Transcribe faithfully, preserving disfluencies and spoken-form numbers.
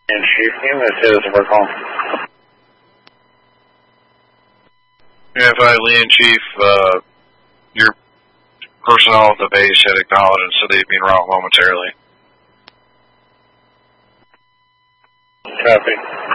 And Chief, you may say this over call. Yeah, if I land, Chief, uh, your personnel at the base had acknowledged and said they'd be en route momentarily. Copy.